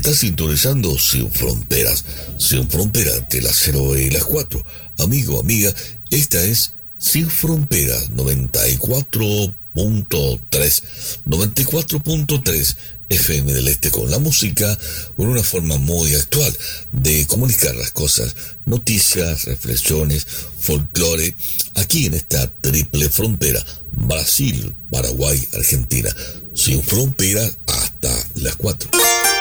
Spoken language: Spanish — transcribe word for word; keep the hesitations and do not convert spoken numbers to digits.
Está sintonizando Sin Fronteras, Sin Fronteras entre las cero y las cuatro. Amigo, amiga, esta es Sin Fronteras noventa y cuatro punto tres. noventa y cuatro punto tres F M del Este, con la música, con una forma muy actual de comunicar las cosas, noticias, reflexiones, folclore, aquí en esta triple frontera, Brasil, Paraguay, Argentina, sin frontera hasta las cuatro.